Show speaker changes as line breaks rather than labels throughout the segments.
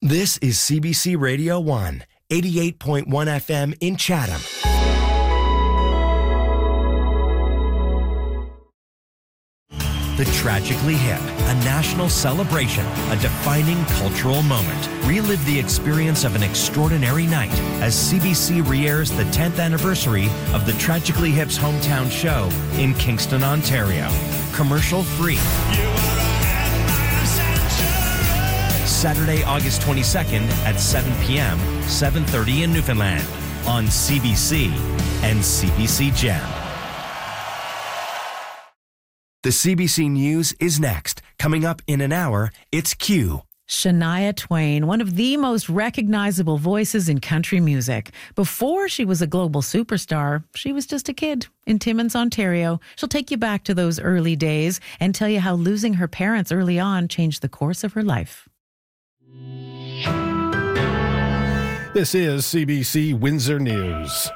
This is CBC Radio 1, 88.1 FM in Chatham. The Tragically Hip, a national celebration, a defining cultural moment. Relive the experience of an extraordinary night as CBC re-airs the 10th anniversary of the Tragically Hip's hometown show in Kingston, Ontario. Commercial free. Saturday, August 22nd at 7 p.m., 7:30 in Newfoundland on CBC and CBC Gem. The CBC News is next. Coming up in an hour, it's Q.
Shania Twain, one of the most recognizable voices in country music. Before she was a global superstar, she was just a kid in Timmins, Ontario. She'll take you back to those early days and tell you how losing her parents early on changed the course of her life.
This is CBC Windsor News.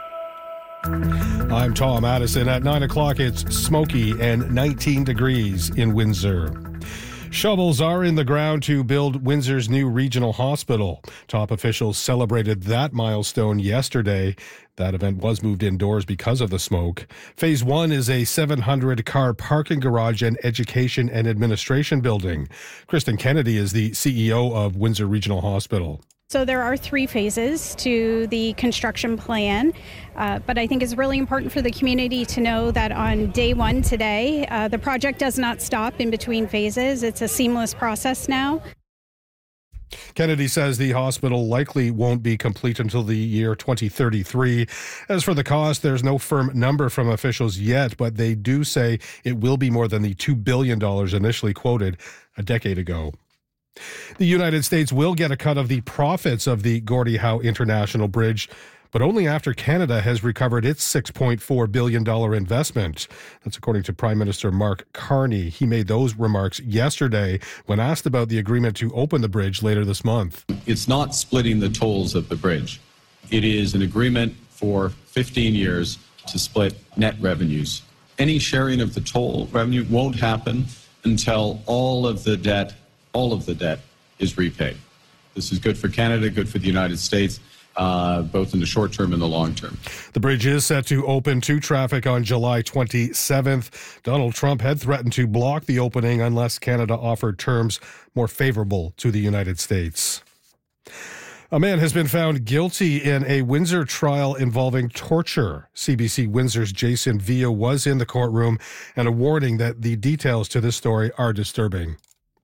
I'm Tom Addison. At 9 o'clock, it's smoky and 19 degrees in Windsor. Shovels are in the ground to build Windsor's new regional hospital. Top officials celebrated that milestone yesterday. That event was moved indoors because of the smoke. Phase 1 is a 700-car parking garage and education and administration building. Kristen Kennedy is the CEO of Windsor Regional Hospital.
So there are 3 phases to the construction plan, but I think it's really important for the community to know that on day 1 today, the project does not stop in between phases. It's a seamless process now.
Kennedy says the hospital likely won't be complete until the year 2033. As for the cost, there's no firm number from officials yet, but they do say it will be more than the $2 billion initially quoted a decade ago. The United States will get a cut of the profits of the Gordie Howe International Bridge, but only after Canada has recovered its $6.4 billion investment. That's according to Prime Minister Mark Carney. He made those remarks yesterday when asked about the agreement to open the bridge later this month.
It's not splitting the tolls of the bridge. It is an agreement for 15 years to split net revenues. Any sharing of the toll revenue won't happen until all of the debt is repaid. This is good for Canada, good for the United States, both in the short term and the long term.
The bridge is set to open to traffic on July 27th. Donald Trump had threatened to block the opening unless Canada offered terms more favorable to the United States. A man has been found guilty in a Windsor trial involving torture. CBC Windsor's Jason Vio was in the courtroom, and a warning that the details to this story are disturbing.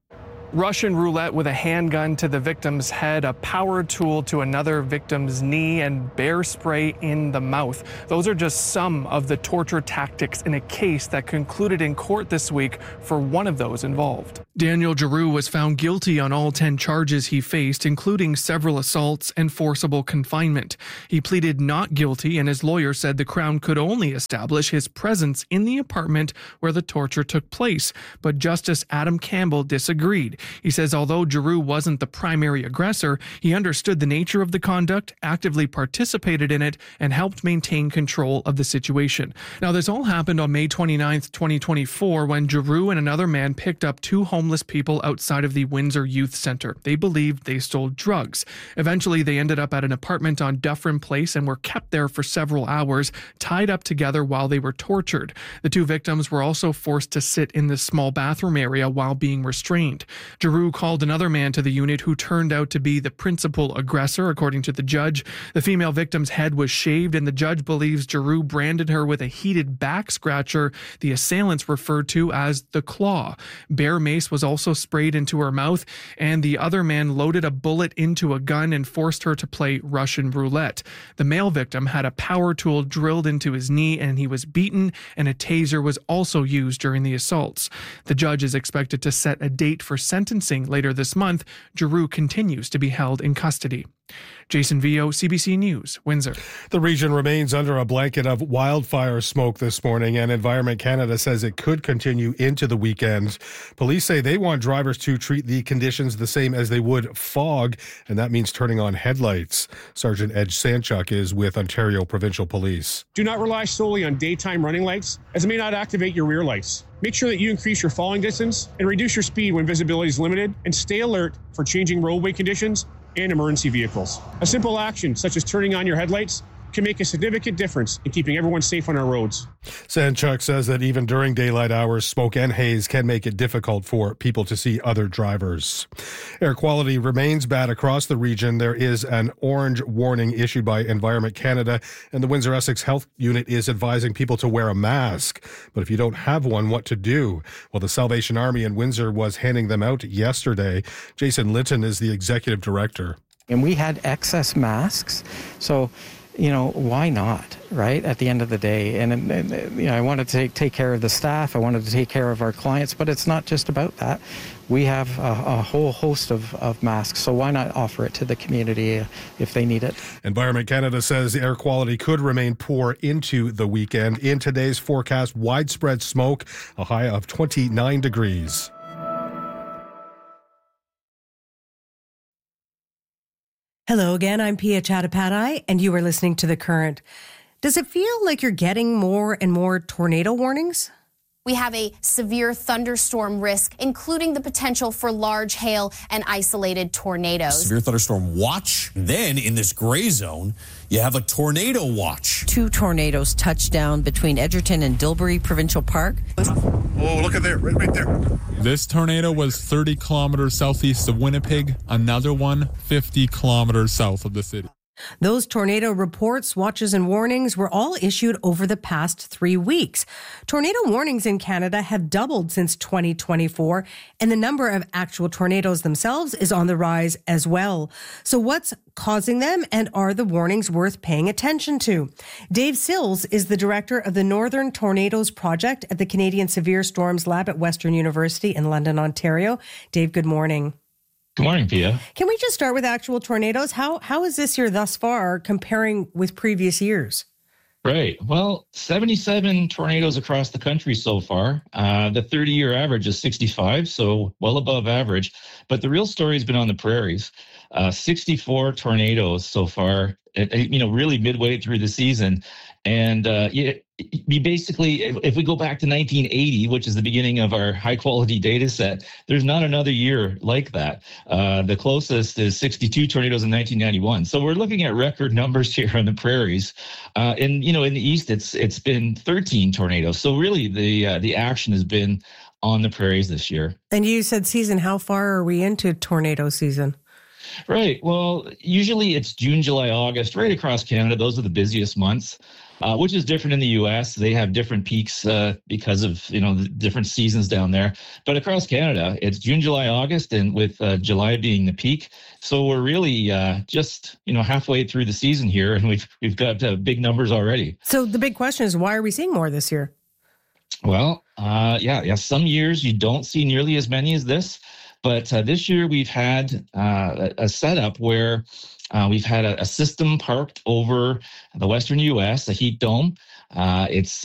Russian roulette with a handgun to the victim's head, a power tool to another victim's knee, and bear spray in the mouth. Those are just some of the torture tactics in a case that concluded in court this week for one of those involved. Daniel Giroux was found guilty on all 10 charges he faced, including several assaults and forcible confinement. He pleaded not guilty, and his lawyer said the Crown could only establish his presence in the apartment where the torture took place. But Justice Adam Campbell disagreed. He says although Giroux wasn't the primary aggressor, he understood the nature of the conduct, actively participated in it, and helped maintain control of the situation. Now, this all happened on May 29th, 2024, when Giroux and another man picked up 2 homeless people outside of the Windsor Youth Centre. They believed they stole drugs. Eventually, they ended up at an apartment on Dufferin Place and were kept there for several hours, tied up together while they were tortured. The 2 victims were also forced to sit in the small bathroom area while being restrained. Giroux called another man to the unit who turned out to be the principal aggressor, according to the judge. The female victim's head was shaved, and the judge believes Giroux branded her with a heated back scratcher the assailants referred to as the claw. Bear mace was also sprayed into her mouth, and the other man loaded a bullet into a gun and forced her to play Russian roulette. The male victim had a power tool drilled into his knee, and he was beaten, and a taser was also used during the assaults. The judge is expected to set a date for sentencing later this month. Giroux continues to be held in custody. Jason Vio, CBC News, Windsor.
The region remains under a blanket of wildfire smoke this morning, and Environment Canada says it could continue into the weekend. Police say they want drivers to treat the conditions the same as they would fog, and that means turning on headlights. Sergeant Ed Sanchuk is with Ontario Provincial Police.
Do not rely solely on daytime running lights, as it may not activate your rear lights. Make sure that you increase your following distance and reduce your speed when visibility is limited, and stay alert for changing roadway conditions and emergency vehicles. A simple action, such as turning on your headlights, can make a significant difference in keeping everyone safe on our roads.
Sanchuk says that even during daylight hours, smoke and haze can make it difficult for people to see other drivers. Air quality remains bad across the region. There is an orange warning issued by Environment Canada, and the Windsor-Essex Health Unit is advising people to wear a mask. But if you don't have one, what to do? Well, the Salvation Army in Windsor was handing them out yesterday. Jason Linton is the executive director.
And we had excess masks, so why not, right, at the end of the day? And I wanted to take care of the staff. I wanted to take care of our clients, but it's not just about that. We have a whole host of masks, so why not offer it to the community if they need it? Environment
Canada says the air quality could remain poor into the weekend. In today's forecast, widespread smoke, a high of 29 degrees.
Hello again, I'm Pia Chattopadhyay, and you are listening to The Current. Does it feel like you're getting more and more tornado warnings?
We have a severe thunderstorm risk, including the potential for large hail and isolated tornadoes.
Severe thunderstorm watch. Then in this gray zone, you have a tornado watch.
2 tornadoes touched down between Edgerton and Dilbury Provincial Park.
Oh, look at there, right there. This tornado was 30 kilometers southeast of Winnipeg. Another one 50 kilometers south of the city.
Those tornado reports, watches, and warnings were all issued over the past 3 weeks. Tornado warnings in Canada have doubled since 2024, and the number of actual tornadoes themselves is on the rise as well. So what's causing them, and are the warnings worth paying attention to? Dave Sills is the director of the Northern Tornadoes Project at the Canadian Severe Storms Lab at Western University in London, Ontario. Dave, good morning.
Good morning, Pia.
Can we just start with actual tornadoes? How is this year thus far comparing with previous years?
Right. Well, 77 tornadoes across the country so far. The 30-year average is 65, so well above average. But the real story has been on the prairies. 64 tornadoes so far, really midway through the season. And we basically, if we go back to 1980, which is the beginning of our high quality data set, there's not another year like that. The closest is 62 tornadoes in 1991. So we're looking at record numbers here on the prairies. In the east, it's been 13 tornadoes. So really the action has been on the prairies this year.
And you said season, how far are we into tornado season?
Right. Well, usually it's June, July, August, right across Canada. Those are the busiest months. Which is different in the U.S. They have different peaks because of, the different seasons down there. But across Canada, it's June, July, August, and with July being the peak. So we're really just, halfway through the season here, and we've got big numbers already.
So the big question is, why are we seeing more this year?
Well, some years you don't see nearly as many as this. But this year we've had a setup where we've had a system parked over the western U.S., a heat dome. It's